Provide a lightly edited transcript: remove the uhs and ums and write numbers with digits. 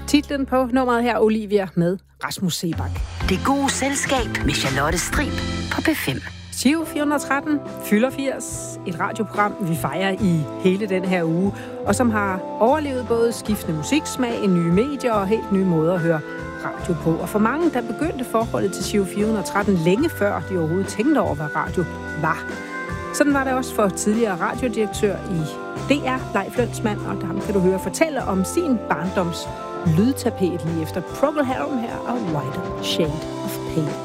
Titlen på nummeret her, Olivia med Rasmus Seebach. Det gode selskab med Charlotte Strib på P5. Giro 413 fylder 80. Et radioprogram, vi fejrer i hele den her uge, og som har overlevet både skiftende musiksmag, nye medier og helt nye måder at høre radio på. Og for mange, der begyndte forholdet til Giro 413 længe før de overhovedet tænkte over, hvad radio var. Sådan var det også for tidligere radiodirektør i DR, Leif Lønsmand, og ham kan du høre fortælle om sin barndoms lydtapet lige efter Procol Harum her og White Shade of Pale.